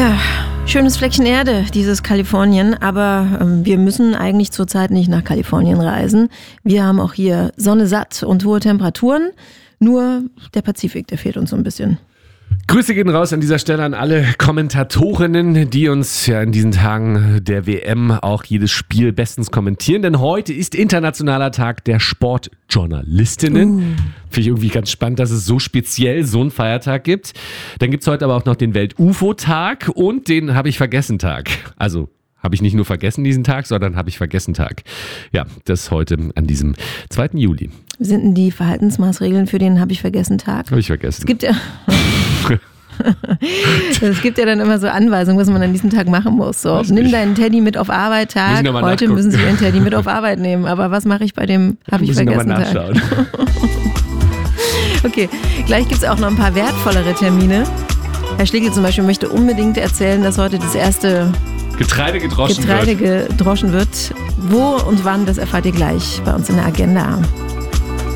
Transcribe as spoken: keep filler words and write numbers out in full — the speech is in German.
Ja, schönes Fleckchen Erde, dieses Kalifornien, aber ähm, wir müssen eigentlich zurzeit nicht nach Kalifornien reisen. Wir haben auch hier Sonne satt und hohe Temperaturen, nur der Pazifik, der fehlt uns so ein bisschen. Grüße gehen raus an dieser Stelle an alle Kommentatorinnen, die uns ja in diesen Tagen der W M auch jedes Spiel bestens kommentieren. Denn heute ist Internationaler Tag der Sportjournalistinnen. Uh. Finde ich irgendwie ganz spannend, dass es so speziell so einen Feiertag gibt. Dann gibt es heute aber auch noch den Welt-U F O-Tag und den Hab-ich-vergessen-Tag. Also habe ich nicht nur vergessen diesen Tag, sondern habe ich vergessen Tag. Ja, das heute an diesem zweiten Juli. Wie sind denn die Verhaltensmaßregeln für den Hab-ich-vergessen-Tag? Habe ich vergessen. Es gibt ja... Es gibt ja dann immer so Anweisungen, was man an diesem Tag machen muss. So, nimm deinen Teddy mit auf Arbeit Tag. Heute nachgucken. Müssen Sie Ihren Teddy mit auf Arbeit nehmen. Aber was mache ich bei dem habe ich vergessen Tag? Okay, gleich gibt es auch noch ein paar wertvollere Termine. Herr Schlegel zum Beispiel möchte unbedingt erzählen, dass heute das erste Getreide gedroschen Getreide wird. gedroschen wird. Wo und wann, das erfahrt ihr gleich bei uns in der Agenda.